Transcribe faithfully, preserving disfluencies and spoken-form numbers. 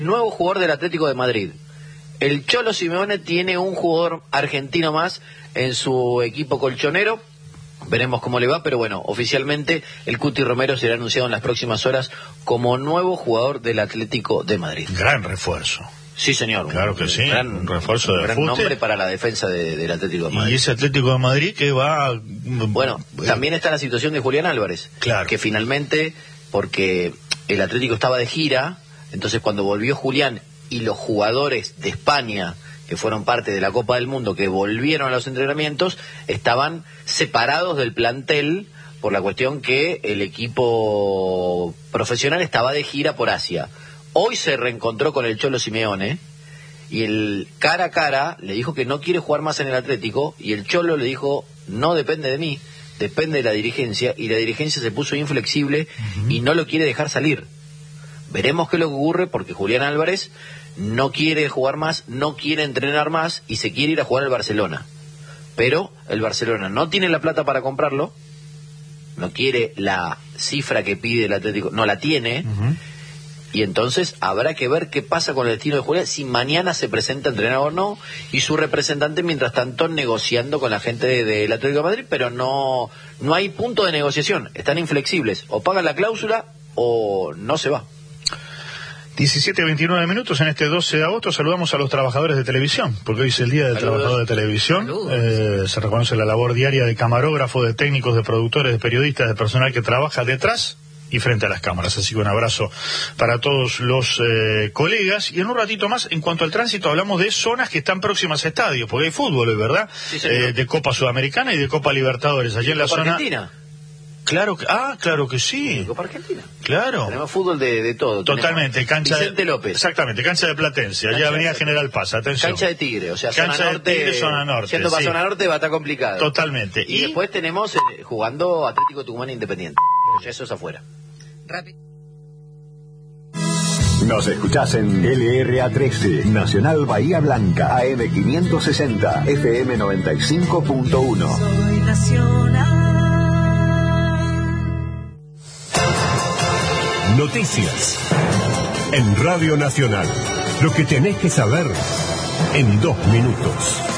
Nuevo jugador del Atlético de Madrid. El Cholo Simeone tiene un jugador argentino más en su equipo colchonero. Veremos cómo le va, pero bueno, oficialmente el Cuti Romero será anunciado en las próximas horas como nuevo jugador del Atlético de Madrid. Gran refuerzo. Sí, señor. Claro que sí, gran, un refuerzo de gran fute. nombre para la defensa de, del Atlético de Madrid. Y ese Atlético de Madrid que va... Bueno, eh, también está la situación de Julián Álvarez. Claro. Que finalmente, porque el Atlético estaba de gira, entonces cuando volvió Julián y los jugadores de España, que fueron parte de la Copa del Mundo, que volvieron a los entrenamientos, estaban separados del plantel por la cuestión que el equipo profesional estaba de gira por Asia. Hoy se reencontró con el Cholo Simeone y el cara a cara le dijo que no quiere jugar más en el Atlético, y el Cholo le dijo: no depende de mí, depende de la dirigencia, y la dirigencia se puso inflexible uh-huh. y no lo quiere dejar salir. Veremos qué es lo que ocurre, porque Julián Álvarez no quiere jugar más, no quiere entrenar más y se quiere ir a jugar al Barcelona. Pero el Barcelona no tiene la plata para comprarlo, no quiere la cifra que pide el Atlético, no la tiene, uh-huh. y entonces habrá que ver qué pasa con el destino de Julián, si mañana se presenta a entrenar o no, y su representante mientras tanto negociando con la gente del de, de Atlético de Madrid, pero no, no hay punto de negociación, están inflexibles, o pagan la cláusula o no se va. diecisiete veintinueve minutos en este doce de agosto. Saludamos a los trabajadores de televisión, porque hoy es el Día del Saludos. Trabajador de Televisión. Eh, se reconoce la labor diaria de camarógrafos, de técnicos, de productores, de periodistas, de personal que trabaja detrás y frente a las cámaras. Así que un abrazo para todos los eh, colegas. Y en un ratito más, en cuanto al tránsito, hablamos de zonas que están próximas a estadios, porque hay fútbol hoy, ¿verdad? Sí, señor. Eh, de Copa Sudamericana y de Copa Libertadores. Allí en la Copa zona... Argentina. Claro que, ah, claro que sí. Copa Argentina. Claro. Tenemos fútbol de, de todo. Totalmente. Tenemos Cancha Vicente de, López. Exactamente, cancha de Platense, allá Avenida General Paz, atención. Cancha de Tigre, o sea, cancha zona norte. de Tigre, zona norte. Siendo para sí. zona norte va a estar complicado. Totalmente. Y, y después tenemos eh, jugando Atlético Tucumán Independiente. Pero ya eso es afuera. Rápido. Nos escuchás en L R A trece, Nacional Bahía Blanca, A M quinientos sesenta, F M noventa y cinco punto uno. Soy Nacional. Noticias en Radio Nacional. Lo que tenés que saber en dos minutos.